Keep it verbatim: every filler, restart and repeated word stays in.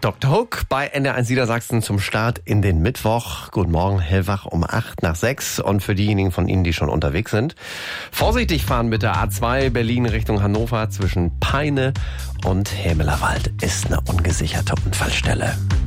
Doktor Hook bei N D R eins Niedersachsen zum Start in den Mittwoch. Guten Morgen, hellwach um acht nach sechs. Und für diejenigen von Ihnen, die schon unterwegs sind, vorsichtig fahren mit der A zwei Berlin Richtung Hannover zwischen Peine und Hämelerwald ist eine ungesicherte Unfallstelle.